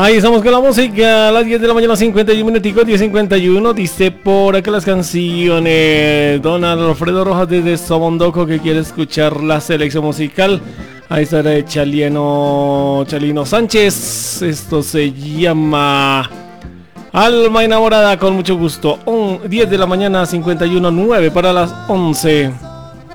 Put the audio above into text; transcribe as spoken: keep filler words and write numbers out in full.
Ahí estamos con la música a las diez de la mañana, cincuenta y un minuticos, diez cincuenta y uno. Dice por acá las canciones. Don Alfredo Rojas desde Sobondoco que quiere escuchar la selección musical. Ahí está de Chalieno, Chalino Sánchez. Esto se llama Alma Enamorada, con mucho gusto. diez de la mañana, cincuenta y uno, nueve para las once.